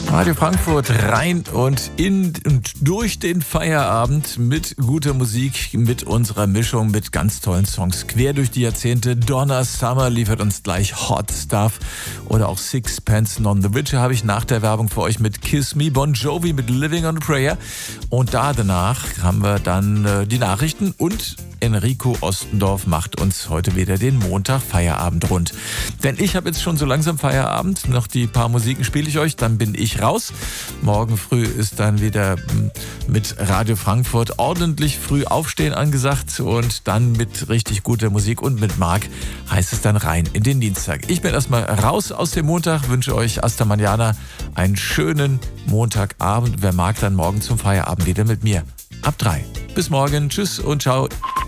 Radio Frankfurt rein und in und durch den Feierabend mit guter Musik, mit unserer Mischung, mit ganz tollen Songs. Quer durch die Jahrzehnte. Donna Summer liefert uns gleich Hot Stuff oder auch Sixpence None the Richer habe ich nach der Werbung für euch mit Kiss Me, Bon Jovi mit Living on a Prayer. Und danach haben wir dann die Nachrichten und Enrico Ostendorf macht uns heute wieder den Montag Feierabend rund. Denn ich habe jetzt schon so langsam Feierabend. Noch die paar Musiken spiele ich euch, dann bin ich raus. Morgen früh ist dann wieder mit Radio Frankfurt ordentlich früh aufstehen angesagt und dann mit richtig guter Musik und mit Marc heißt es dann rein in den Dienstag. Ich bin erstmal raus aus dem Montag, wünsche euch hasta mañana einen schönen Montagabend. Wer mag, dann morgen zum Feierabend wieder mit mir. Ab 3. Bis morgen. Tschüss und ciao.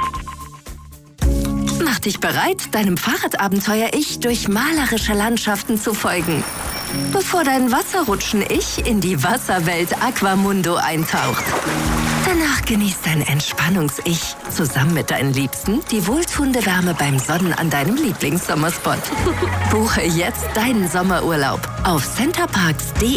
Mach dich bereit, deinem Fahrradabenteuer-Ich durch malerische Landschaften zu folgen. Bevor dein Wasserrutschen-Ich in die Wasserwelt Aquamundo eintaucht. Danach genießt dein Entspannungs-Ich zusammen mit deinen Liebsten die wohltuende Wärme beim Sonnen an deinem Lieblingssommerspot. Buche jetzt deinen Sommerurlaub auf centerparks.de.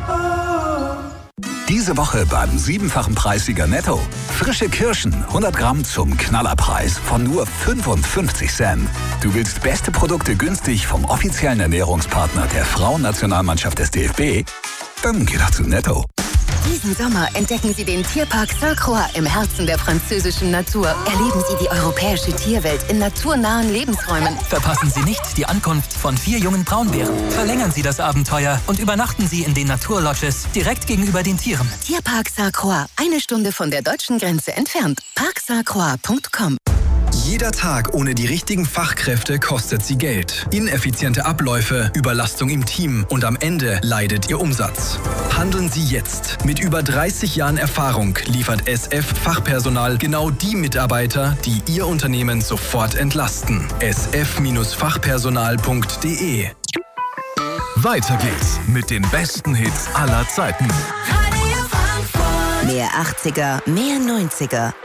Diese Woche beim 7-fachen Preissieger Netto. Frische Kirschen, 100 Gramm zum Knallerpreis von nur 55 Cent. Du willst beste Produkte günstig vom offiziellen Ernährungspartner der Frauennationalmannschaft des DFB? Dann geh doch zu Netto. Diesen Sommer entdecken Sie den Tierpark Sainte-Croix im Herzen der französischen Natur. Erleben Sie die europäische Tierwelt in naturnahen Lebensräumen. Verpassen Sie nicht die Ankunft von 4 jungen Braunbären. Verlängern Sie das Abenteuer und übernachten Sie in den Naturlodges direkt gegenüber den Tieren. Tierpark Sainte-Croix, 1 Stunde von der deutschen Grenze entfernt. parksainte-croix.com. Jeder Tag ohne die richtigen Fachkräfte kostet Sie Geld. Ineffiziente Abläufe, Überlastung im Team und am Ende leidet Ihr Umsatz. Handeln Sie jetzt. Mit über 30 Jahren Erfahrung liefert SF-Fachpersonal genau die Mitarbeiter, die Ihr Unternehmen sofort entlasten. sf-fachpersonal.de. Weiter geht's mit den besten Hits aller Zeiten. Mehr 80er, mehr 90er.